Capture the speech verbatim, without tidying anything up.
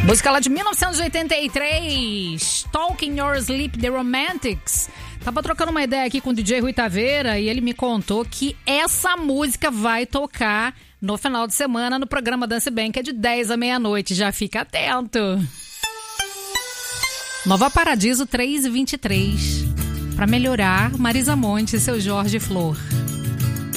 Música lá de mil novecentos e oitenta e três, Talk in Your Sleep, The Romantics. Tava trocando uma ideia aqui com o D J Rui Taveira e ele me contou que essa música vai tocar no final de semana no programa Dance Bem, que é de dez à meia-noite. Já fica atento. Nova Paradiso três e vinte e três. Pra melhorar, Marisa Monte e seu Jorge Flor.